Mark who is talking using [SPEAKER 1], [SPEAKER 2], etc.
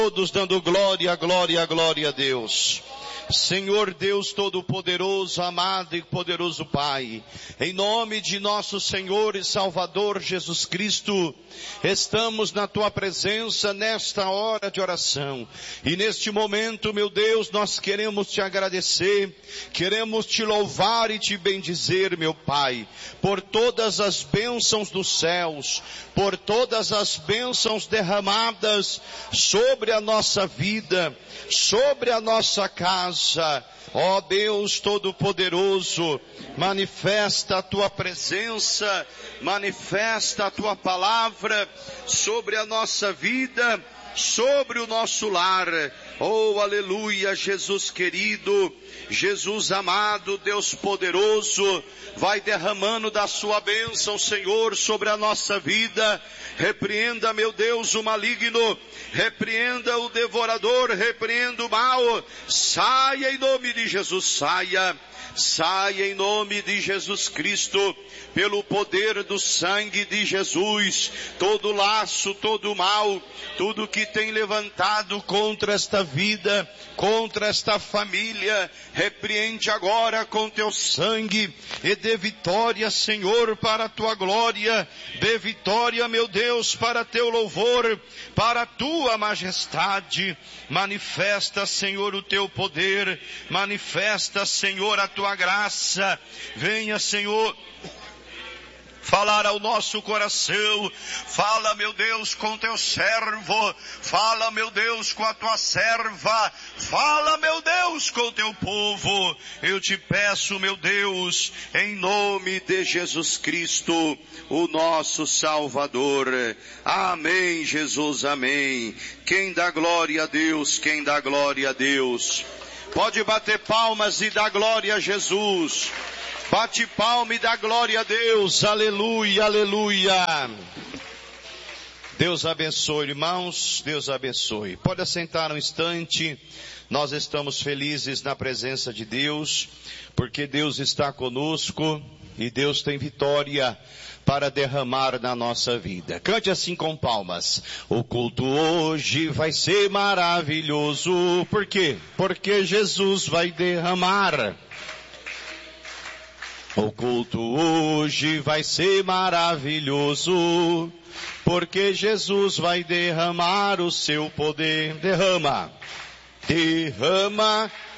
[SPEAKER 1] Todos dando glória, glória, glória a Deus. Senhor Deus Todo-Poderoso, amado e poderoso Pai, em nome de nosso Senhor e Salvador Jesus Cristo, estamos na Tua presença nesta hora de oração. E neste momento, meu Deus, nós queremos Te agradecer, queremos Te louvar e Te bendizer, meu Pai, por todas as bênçãos dos céus, por todas as bênçãos derramadas sobre a nossa vida, sobre a nossa casa. Ó Deus Todo-Poderoso, manifesta a Tua presença, manifesta a Tua palavra sobre a nossa vida, sobre o nosso lar. Oh, aleluia, Jesus querido, Jesus amado, Deus poderoso, vai derramando da sua bênção, Senhor, sobre a nossa vida. Repreenda, meu Deus, o maligno, repreenda o devorador, repreenda o mal. Saia em nome de Jesus, saia. Saia em nome de Jesus Cristo, pelo poder do sangue de Jesus, todo laço, todo mal, tudo que tem levantado contra esta vida, contra esta família, repreende agora com teu sangue e dê vitória, Senhor, para a tua glória, dê vitória, meu Deus, para teu louvor, para a tua majestade. Manifesta, Senhor, o teu poder, manifesta, Senhor, a tua graça. Venha, Senhor, falar ao nosso coração. Fala, meu Deus, com teu servo. Fala, meu Deus, com a tua serva. Fala, meu Deus, com teu povo. Eu te peço, meu Deus, em nome de Jesus Cristo, o nosso Salvador. Amém, Jesus, amém. Quem dá glória a Deus, quem dá glória a Deus. Pode bater palmas e dar glória a Jesus. Bate palma e dá glória a Deus. Aleluia, aleluia. Deus abençoe, irmãos. Deus abençoe. Pode assentar um instante. Nós estamos felizes na presença de Deus, porque Deus está conosco e Deus tem vitória para derramar na nossa vida. Cante assim com palmas. O culto hoje vai ser maravilhoso. Por quê? Porque Jesus vai derramar. O culto hoje vai ser maravilhoso, porque Jesus vai derramar o seu poder. Derrama, derrama,